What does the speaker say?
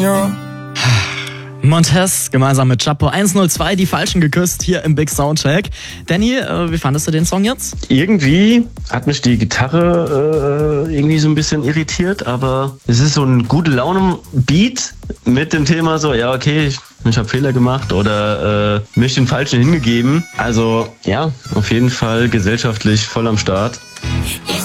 Señor. Montez gemeinsam mit Chapo 102 die Falschen geküsst hier im Big Soundcheck. Danny, wie fandest du den Song jetzt? Irgendwie hat mich die Gitarre irgendwie so ein bisschen irritiert, aber es ist so ein gute Laune-Beat mit dem Thema so, ja okay, ich habe Fehler gemacht oder mich den Falschen hingegeben. Also ja, auf jeden Fall gesellschaftlich voll am Start. Yes.